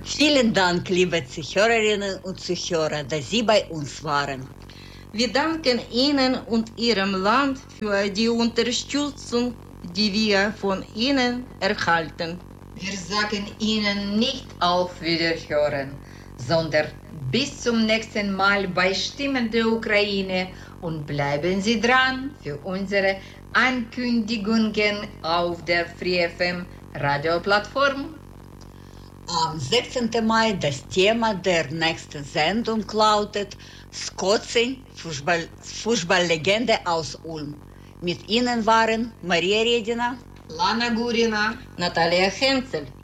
Vielen Dank, liebe Zuhörerinnen und Zuhörer, dass Sie bei uns waren. Wir danken Ihnen und Ihrem Land für die Unterstützung, die wir von Ihnen erhalten. Wir sagen Ihnen nicht auf Wiederhören, sondern bis zum nächsten Mal bei Stimmen der Ukraine und bleiben Sie dran für unsere Ankündigungen auf der Free FM Radioplattform. Am 16. Mai das Thema der nächsten Sendung lautet Skotzin, Fußballlegende aus Ulm. Mit Ihnen waren Maria Redina, Lana Gurina, Natalia Henzel.